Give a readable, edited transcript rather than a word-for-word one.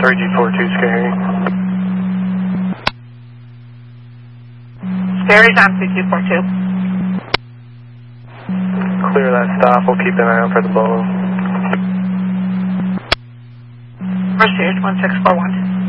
3G42 Scary. Scary's on 3242. Clear that stop. We'll keep an eye out for the bolo. Received 1641.